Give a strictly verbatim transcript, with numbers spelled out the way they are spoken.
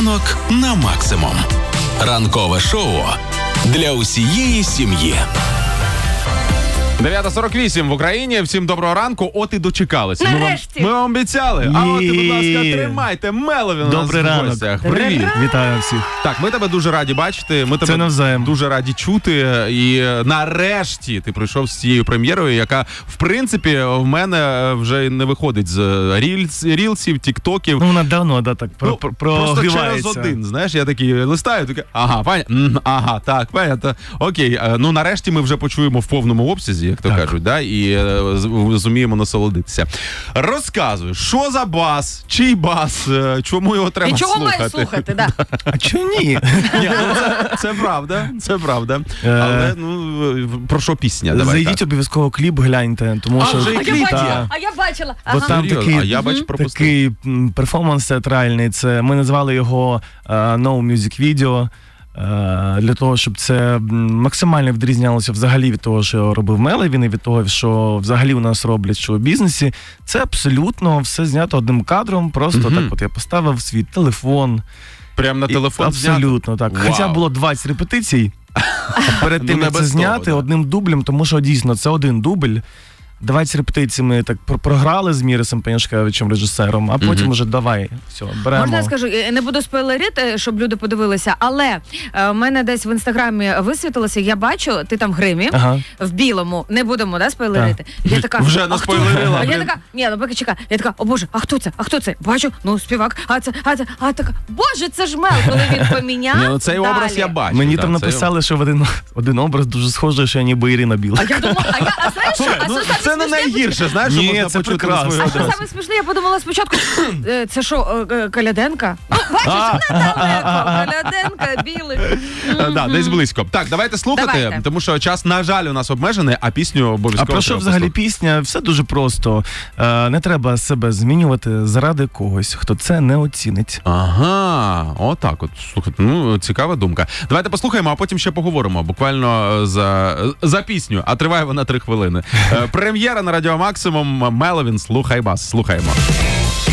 Ранок на максимум. Ранкове шоу для усієї сім'ї. дев'ята сорок вісім в Україні. Всім доброго ранку. От і дочекалися. Ми вам, ми вам обіцяли. А от, будь ласка, тримайте. Меловін у нас Добрий в ранок. гостях. Привіт. Вітаю всіх. Так, ми тебе дуже раді бачити. Ми тебе навзаєм. дуже раді чути. І нарешті ти прийшов з цією прем'єрою, яка, в принципі, в мене вже не виходить з рілс, рілсів, тіктоків. Ну, вона давно, да, так, про, Ну, про, просто через прогрівається. один, знаєш, я такий листаю, такий, ага, пані, м, ага, так, понятно, окей, е, ну нарешті ми вже почуємо в повному обсязі, як то Так. кажуть, да, і е, з- зуміємо насолодитися. Розказуй, що за бас, чий бас, е, чому його треба І чого слухати? маю слухати, да. А чого ні? Ні, ну, це, це правда, це правда, Е. але, ну, про що пісня, давай Зайдіть так. обов'язково кліп, гляньте, тому А, що... вже і А я кліп бачила, є. а я бачила. Бо Ага. там Серйозно? такий, А я, бач, пропустив. такий м, перформанс театральний, це, ми назвали його е, No Music Video, е, для того, щоб це м, максимально відрізнялося взагалі від того, що робив Меловін, і від того, що взагалі у нас роблять в шоу-бізнесі. Це абсолютно все знято одним кадром, просто Мгм. так от я поставив свій телефон. Прям на І телефон абсолютно так. Вау. Хоча було двадцять репетицій, перед Ну, тим не як це без того, зняти да. одним дублем, тому що дійсно це один дубль. двадцять репетицій ми так про- програли з Мірисом Панюшкевичем, режисером, а потім Мгм. уже давай, все, беремо. Можна я скажу, я не буду спойлерити, щоб люди подивилися, але е, в мене десь в інстаграмі висвітилося, я бачу, ти там в гримі, Ага. в білому, не будемо, да, спойлерити? Я така, Вже а хто? наспойлерила, А я блін. така, ні, ну поки чекай, я така, о боже, а хто це? А хто це? Бачу, ну співак, а це, а це, а така, боже, це ж Мел, коли він поміняв. Ні, ну цей далі. образ я бачу. Мені да, там цей написали, що в один, один образ дуже схожий, що я ніби Ірина Біла. А я думала, а я, а знаєш що? Слухай, А ну, що саме це не смішне? найгірше, знаєш, що Ні, можна це почути на прекрасно. свою А що адресу. саме смішне, я подумала спочатку, е, це що, е, е, Коляденка? Ну, бачиш, недалеко, Коляденка, білий. Е, Да, десь близько. Так, давайте слухати, Давайте. тому що час, на жаль, у нас обмежений, а пісню А обов'язково про що треба взагалі послухати. пісня? Все дуже просто. Е, не треба себе змінювати заради когось, хто це не оцінить. Ага, отак от. Слухайте, ну, цікава думка. Давайте послухаємо, а потім ще поговоримо. Буквально за, за пісню, а триває вона три хвилини. Е, Прем'єра на Радіо Максимум. Меловін, слухай бас. Слухаємо.